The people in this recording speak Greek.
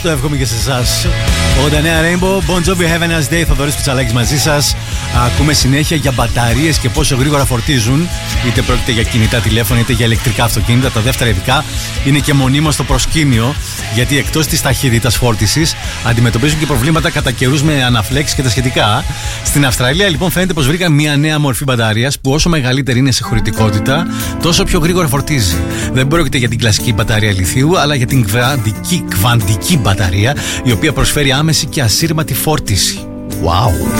Το εύχομαι και σε εσάς. 89 Rainbow, Bon Jovi, Have a Nice Day. Θοδωρής Πιτσαλάκης μαζί σας. Ακούμε συνέχεια για μπαταρίες και πόσο γρήγορα φορτίζουν. Είτε πρόκειται για κινητά τηλέφωνα είτε για ηλεκτρικά αυτοκίνητα. Τα δεύτερα ειδικά είναι και μονίμως στο προσκήνιο, γιατί εκτός της ταχύτητας φόρτισης αντιμετωπίζουν και προβλήματα κατά καιρούς με αναφλέξεις και τα σχετικά. Στην Αυστραλία λοιπόν φαίνεται πως βρήκαν μια νέα μορφή μπαταρίας που όσο μεγαλύτερη είναι σε χωρητικότητα, τόσο πιο γρήγορα φορτίζει. Δεν πρόκειται για την κλασική μπαταρία λιθίου, αλλά για την κβαντική μπαταρία, η οποία προσφέρει άμεση και ασύρματη φόρτιση. Wow!